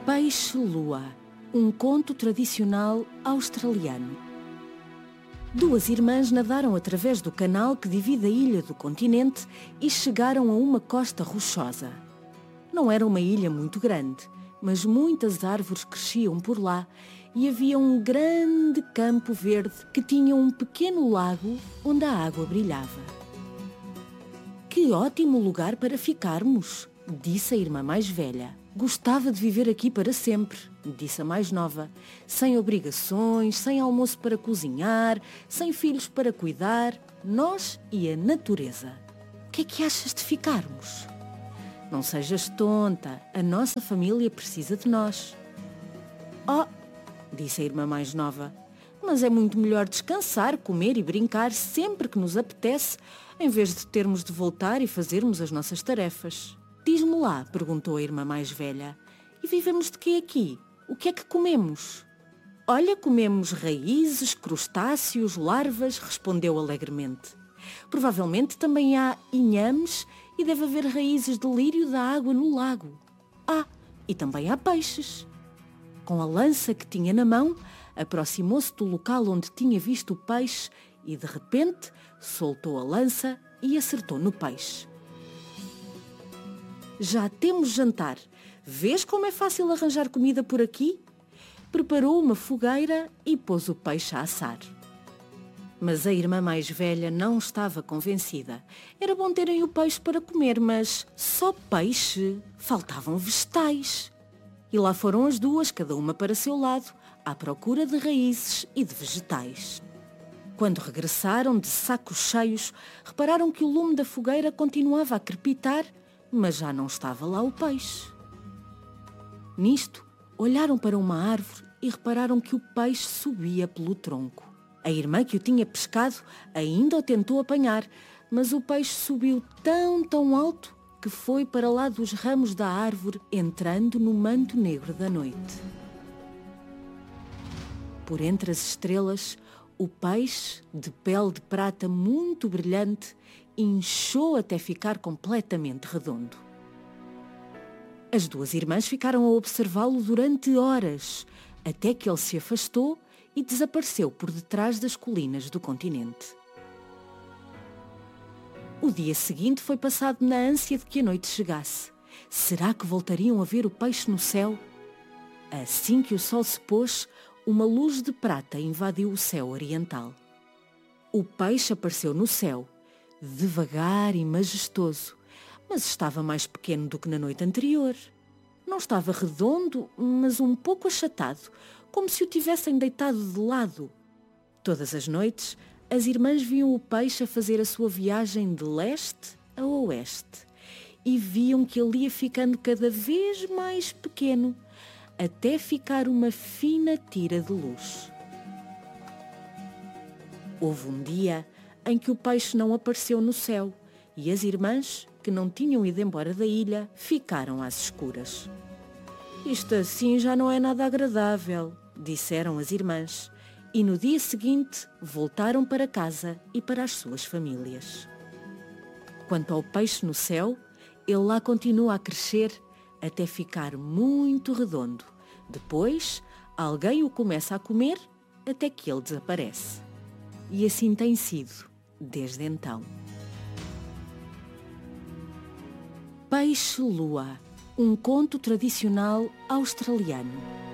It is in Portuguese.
Peixe-lua, um conto tradicional australiano. Duas irmãs nadaram através do canal que divide a ilha do continente e chegaram a uma costa rochosa. Não era uma ilha muito grande, mas muitas árvores cresciam por lá e havia um grande campo verde que tinha um pequeno lago onde a água brilhava. "Que ótimo lugar para ficarmos", disse a irmã mais velha. "Gostava de viver aqui para sempre", disse a mais nova. "Sem obrigações, sem almoço para cozinhar, sem filhos para cuidar, nós e a natureza. O que é que achas de ficarmos?" "Não sejas tonta, a nossa família precisa de nós." "Oh", disse a irmã mais nova, "mas é muito melhor descansar, comer e brincar sempre que nos apetece, em vez de termos de voltar e fazermos as nossas tarefas." "Diz-me lá", perguntou a irmã mais velha, "e vivemos de quê aqui? O que é que comemos?" "Olha, comemos raízes, crustáceos, larvas", respondeu alegremente. "Provavelmente também há inhames e deve haver raízes de lírio da água no lago. E também há peixes." Com a lança que tinha na mão, aproximou-se do local onde tinha visto o peixe e, de repente, soltou a lança e acertou no peixe. "Já temos jantar. Vês como é fácil arranjar comida por aqui?" Preparou uma fogueira e pôs o peixe a assar. Mas a irmã mais velha não estava convencida. Era bom terem o peixe para comer, mas só peixe? Faltavam vegetais. E lá foram as duas, cada uma para seu lado, à procura de raízes e de vegetais. Quando regressaram de sacos cheios, repararam que o lume da fogueira continuava a crepitar, mas já não estava lá o peixe. Nisto, olharam para uma árvore e repararam que o peixe subia pelo tronco. A irmã que o tinha pescado ainda o tentou apanhar, mas o peixe subiu tão alto que foi para lá dos ramos da árvore, entrando no manto negro da noite. Por entre as estrelas, o peixe, de pele de prata muito brilhante, inchou até ficar completamente redondo. As duas irmãs ficaram a observá-lo durante horas, até que ele se afastou e desapareceu por detrás das colinas do continente. O dia seguinte foi passado na ânsia de que a noite chegasse. Será que voltariam a ver o peixe no céu? Assim que o sol se pôs, uma luz de prata invadiu o céu oriental. O peixe apareceu no céu, devagar e majestoso, mas estava mais pequeno do que na noite anterior. Não estava redondo, mas um pouco achatado, como se o tivessem deitado de lado. Todas as noites, as irmãs viam o peixe a fazer a sua viagem de leste a oeste e viam que ele ia ficando cada vez mais pequeno, até ficar uma fina tira de luz. Houve um dia em que o peixe não apareceu no céu e as irmãs, que não tinham ido embora da ilha, ficaram às escuras. "Isto assim já não é nada agradável", disseram as irmãs, e no dia seguinte voltaram para casa e para as suas famílias. Quanto ao peixe no céu, ele lá continua a crescer até ficar muito redondo. Depois, alguém o começa a comer até que ele desaparece. E assim tem sido desde então. Peixe-lua, um conto tradicional australiano.